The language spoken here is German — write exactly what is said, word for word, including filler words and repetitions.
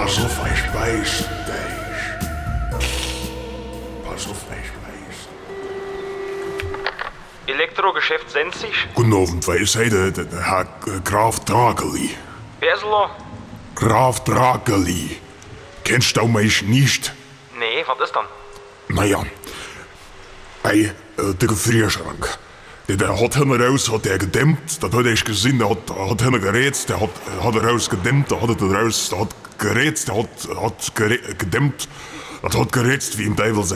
Pass auf, ich weiß dich. Pass auf, ich weiß. Elektrogeschäft Sensisch? Guten Abend, wer ist heute der, der Herr äh, Graf Drageli? Wer ist da? Graf Drageli. Kennst du mich nicht? Nee, was ist dann? Naja, ey, äh, der Gefrierschrank. Der, der hat hinten raus, hat der gedämmt, das hat ich gesehen, der hat, hat hinten gerätzt, der hat, hat er raus gedämmt, der hat er raus, der hat gerätzt, der hat, hat gerä- gedämmt, das hat gerätzt wie im Teufel